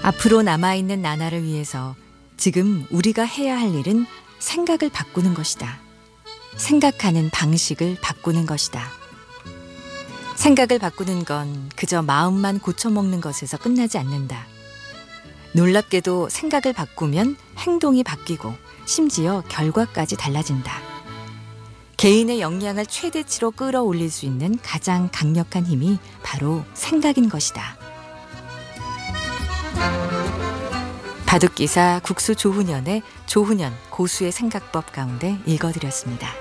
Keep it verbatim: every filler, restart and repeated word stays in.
앞으로 남아있는 나날을 위해서 지금 우리가 해야 할 일은 생각을 바꾸는 것이다. 생각하는 방식을 바꾸는 것이다. 생각을 바꾸는 건 그저 마음만 고쳐먹는 것에서 끝나지 않는다. 놀랍게도 생각을 바꾸면 행동이 바뀌고 심지어 결과까지 달라진다. 개인의 역량을 최대치로 끌어올릴 수 있는 가장 강력한 힘이 바로 생각인 것이다. 바둑기사 국수 조훈현의 조훈현 고수의 생각법 가운데 읽어드렸습니다.